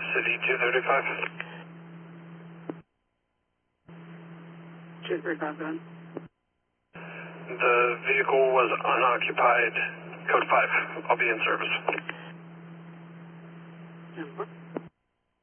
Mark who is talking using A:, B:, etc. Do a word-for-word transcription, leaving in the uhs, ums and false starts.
A: City two thirty-five.
B: two thirty-five, go ahead.
A: The vehicle was unoccupied. Code five. I'll be in service.
B: ten four.